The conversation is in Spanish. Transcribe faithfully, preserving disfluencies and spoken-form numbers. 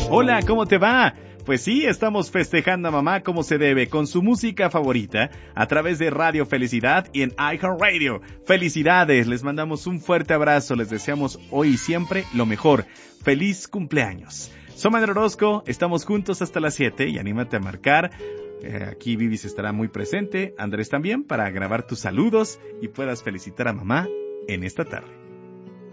Hola, ¿cómo te va? Pues sí, estamos festejando a mamá como se debe, con su música favorita, a través de Radio Felicidad y en iHeartRadio. ¡Felicidades! Les mandamos un fuerte abrazo, les deseamos hoy y siempre lo mejor. ¡Feliz cumpleaños! Soy Manuel Orozco, estamos juntos hasta las siete y anímate a marcar. Eh, aquí Vivis estará muy presente, Andrés también, para grabar tus saludos y puedas felicitar a mamá en esta tarde.